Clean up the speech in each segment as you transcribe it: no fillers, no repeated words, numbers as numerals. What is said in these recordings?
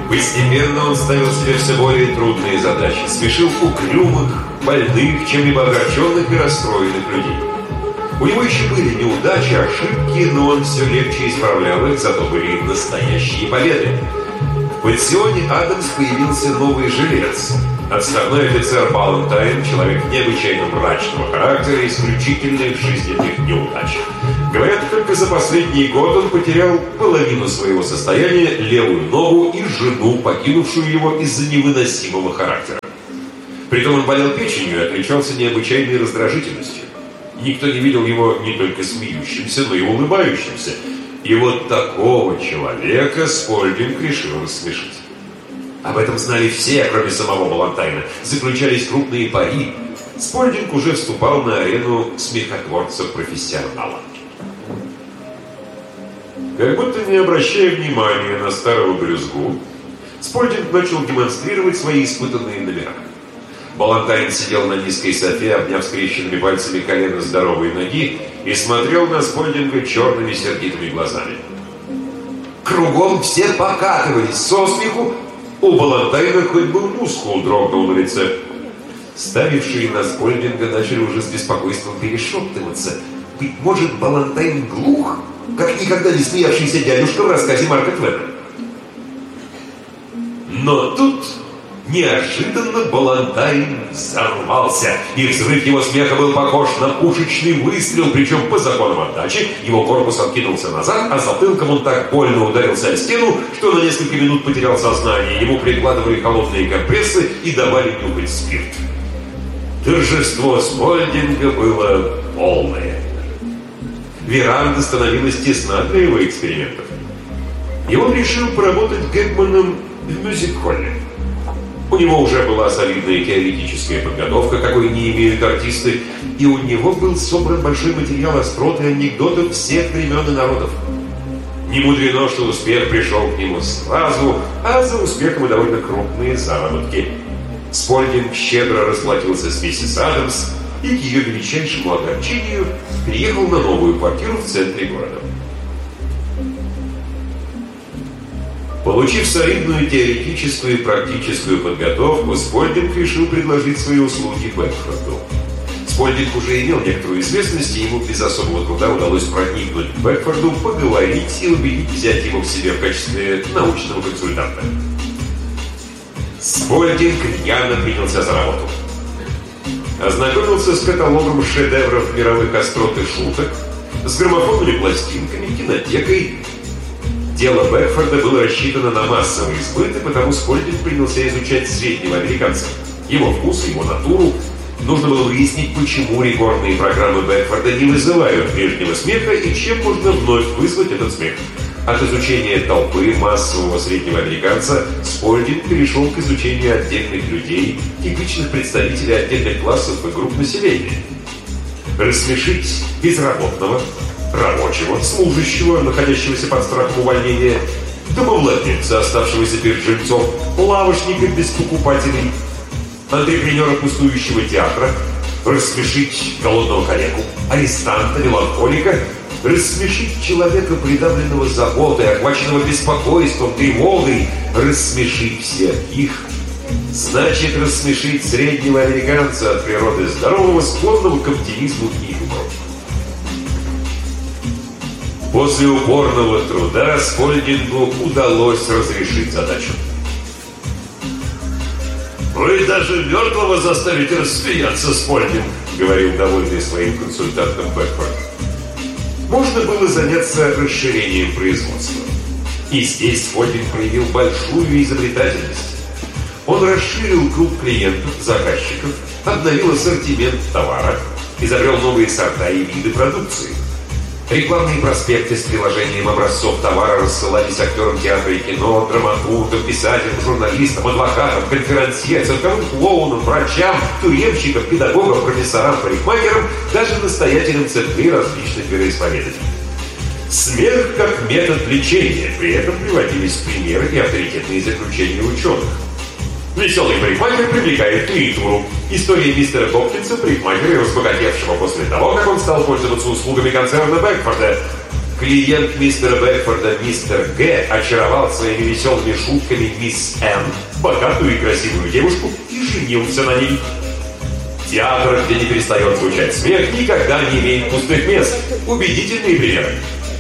Постепенно он ставил себе все более трудные задачи, смешил угрюмых, больных, чем-либо огорченных и расстроенных людей. У него еще были неудачи, ошибки, но он все легче исправлял их, зато были настоящие победы. В пансионе Адамс появился новый жилец. Отставной офицер Балантайн, человек необычайно мрачного характера и исключительных жизненных неудач. Говорят, только за последний год он потерял половину своего состояния, левую ногу и жену, покинувшую его из-за невыносимого характера. Притом он болел печенью и отличался необычайной раздражительностью. Никто не видел его не только смеющимся, но и улыбающимся. И вот такого человека Спольдинг решил рассмешить. Об этом знали все, кроме самого Балантайна. Заключались крупные пари. Спольдинг уже вступал на арену смехотворца-профессионала. Как будто не обращая внимания на старого брюзгу, Спольдинг начал демонстрировать свои испытанные номера. Балантайн сидел на низкой софе, обняв скрещенными пальцами колено здоровой ноги и смотрел на Спольдинга черными сердитыми глазами. Кругом все покатывались со смеху. У Балантайна хоть бы мускул дрогнул на лице. Ставившие на Спольдинга начали уже с беспокойством перешептываться. Быть может, Балантайн глух, как никогда не смеявшийся дядюшка в рассказе Марка Твена. Но тут неожиданно Балантайн взорвался, и взрыв его смеха был похож на пушечный выстрел, причем по законам отдачи его корпус откинулся назад, а затылком он так больно ударился о стену, что на несколько минут потерял сознание. Ему прикладывали холодные компрессы и давали нюхать спирт. Торжество Спольдинга было полное. Веранда становилась тесна для его экспериментов. И он решил поработать Гэгманом в мюзик-холле. У него уже была солидная теоретическая подготовка, какой не имеют артисты, и у него был собран большой материал острот и анекдотов всех времен и народов. Не мудрено, что успех пришел к нему сразу, а за успехом и довольно крупные заработки. Спольдинг щедро расплатился с миссис Адамс и, к ее величайшему огорчению, переехал на новую квартиру в центре города. Получив солидную теоретическую и практическую подготовку, Спольдинг решил предложить свои услуги Бэкфорду. Спольдинг уже имел некоторую известность, и ему без особого труда удалось проникнуть к Бэкфорду, поговорить и убедить взять его к себе в качестве научного консультанта. Спольдинг рьяно принялся за работу. Ознакомился с каталогом шедевров мировых острот и шуток, с граммофонными пластинками, кинотекой. Дело Бэкфорда было рассчитано на массовый сбыт, и потому Спольдинг принялся изучать среднего американца. Его вкус, его натуру. Нужно было выяснить, почему рекордные программы Бэкфорда не вызывают прежнего смеха и чем можно вновь вызвать этот смех. От изучения толпы массового среднего американца Спольдинг перешел к изучению отдельных людей, типичных представителей отдельных классов и групп населения. Рассмешить безработного, рабочего, служащего, находящегося под страхом увольнения, домовладельца, оставшегося без жильцов, лавочника без покупателей, антрепренера пустующего театра, рассмешить голодного коллегу, арестанта, меланхолика, рассмешить человека, придавленного заботой, охваченного беспокойством, тревогой, рассмешить всех их, значит рассмешить среднего американца от природы здорового, склонного к оптимизму и юмору. После упорного труда Спольдингу удалось разрешить задачу. «Вы даже мертвого заставите рассмеяться, Спольдинг», — говорил довольный своим консультантом Бэкфорд. Можно было заняться расширением производства. И здесь Спольдинг проявил большую изобретательность. Он расширил круг клиентов, заказчиков, обновил ассортимент товара, изобрел новые сорта и виды продукции. Рекламные проспекты с приложением образцов товара рассылались актерам театра и кино, драматургам, писателям, журналистам, адвокатам, конферансье, цирковым клоунам, врачам, тюремщикам, педагогам, профессорам, парикмахерам, даже настоятелям церкви различных вероисповеданий. Смех как метод лечения, при этом приводились примеры и авторитетные заключения ученых. Веселый парикмахер привлекает клиентуру. История мистера Хопкинса, парикмахера, разбогатевшего после того, как он стал пользоваться услугами концерна Бэкфорда. Клиент мистера Бэкфорда, мистер Г., очаровал своими веселыми шутками мисс Н., богатую и красивую девушку, и женился на ней. Театр, где не перестает звучать смех, никогда не имеет пустых мест. Убедительные примеры.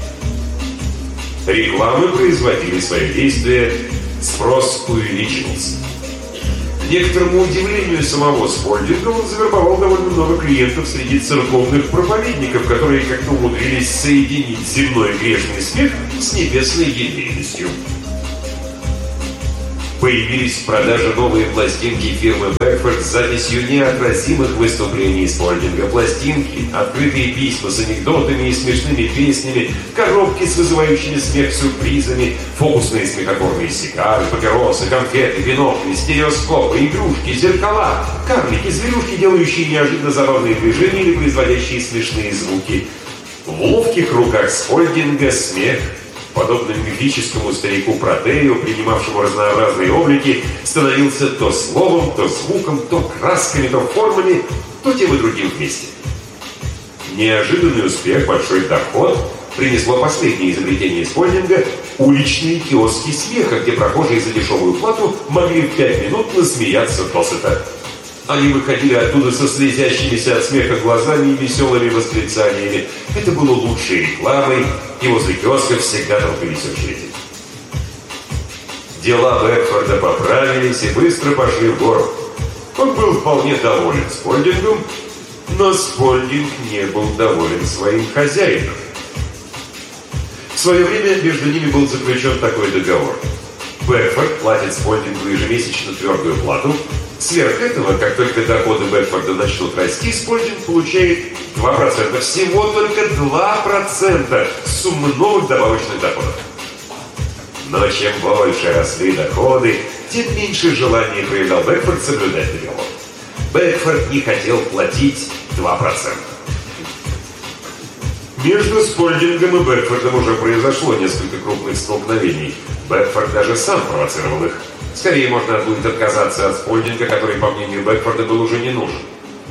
Рекламы производили свое действие, спрос увеличивался. К некоторому удивлению самого Спольдинга он завербовал довольно много клиентов среди церковных проповедников, которые как-то умудрились соединить земной грешный смех с небесной елейностью. Появились в продаже новые пластинки фирмы Бэкфорд с записью неотразимых выступлений Спольдинга. Пластинки, открытые письма с анекдотами и смешными песнями, коробки с вызывающими смех сюрпризами, фокусные смехотворные сигары, папиросы, конфеты, бинокли, стереоскопы, игрушки, зеркала, карлики, зверюшки, делающие неожиданно забавные движения или производящие смешные звуки. В ловких руках Спольдинга смех, подобно мифическому старику Протею, принимавшему разнообразные облики, становился то словом, то звуком, то красками, то формами, то тем и другим вместе. Неожиданный успех, большой доход принесло последнее изобретение Спольдинга – уличные киоски смеха, где прохожие за дешевую плату могли в 5 минут насмеяться досыта. Они выходили оттуда со слезящимися от смеха глазами и веселыми восклицаниями. Это было лучшей рекламой, и возле киоска всегда толпились очереди. Дела Бэкфорда поправились и быстро пошли в гору. Он был вполне доволен Спольдингом, но Спольдинг не был доволен своим хозяином. В свое время между ними был заключен такой договор. Бэкфорд платит Спольдингу ежемесячно твердую плату. Сверх этого, как только доходы Бэкфорда начнут расти, Спольдинг получает 2%. Всего только 2% суммы новых добавочных доходов. Но чем больше росли доходы, тем меньше желания проявлял Бэкфорд соблюдать договор. Бэкфорд не хотел платить 2%. Между Спольдингом и Бэкфордом уже произошло несколько крупных столкновений. Бэкфорд даже сам провоцировал их. Скорее можно будет отказаться от Спольдинга, который, по мнению Бэкфорда, был уже не нужен.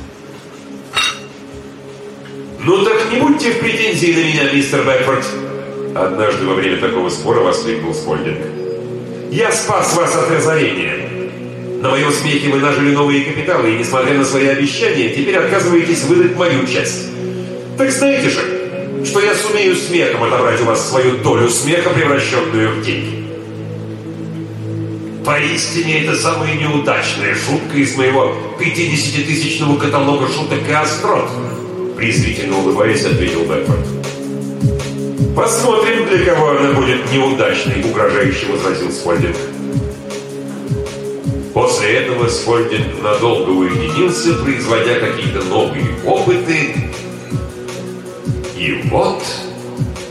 «Ну так не будьте в претензии на меня, мистер Бэкфорд!» Однажды во время такого спора воскликнул Спольдинг. «Я спас вас от разорения. На моем смехе вы нажили новые капиталы, и, несмотря на свои обещания, теперь отказываетесь выдать мою часть. Так знаете же, что я сумею смехом отобрать у вас свою долю смеха, превращенную в деньги. Поистине, это самая неудачная шутка из моего 50-тысячного каталога шуток и острот», презрительно улыбаясь, ответил Бэкфорд. «Посмотрим, для кого она будет неудачной», угрожающе возразил Спольдинг. После этого Спольдинг надолго уединился, производя какие-то новые опыты. И вот